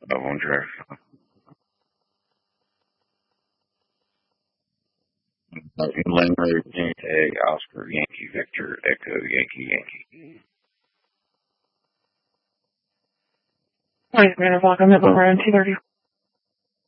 One drive. Lima, Egg, Oscar, Yankee, Victor, Echo, Yankee, Yankee. Wait, man, I'm at around 2:30.